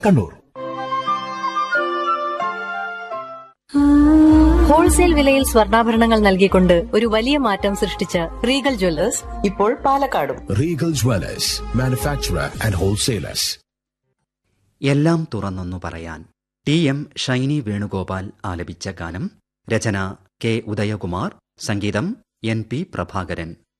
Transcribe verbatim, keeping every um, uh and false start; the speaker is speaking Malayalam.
കണ്ണൂർ. ഹോൾസെയിൽ വിലയിൽ സ്വർണ്ണാഭരണങ്ങൾ നൽകിക്കൊണ്ട് ഒരു വലിയ മാറ്റം സൃഷ്ടിച്ച റീഗൽ ജ്വല്ലേഴ്സ് ഇപ്പോൾ പാലക്കാടും. Regal Jewellers, manufacturer and wholesalers. എല്ലാം തുറന്നൊന്നു പറയാൻ ടി എം ഷൈനി വേണുഗോപാൽ ആലപിച്ച ഗാനം. രചന കെ ഉദയകുമാർ, സംഗീതം എൻ പി പ്രഭാകരൻ.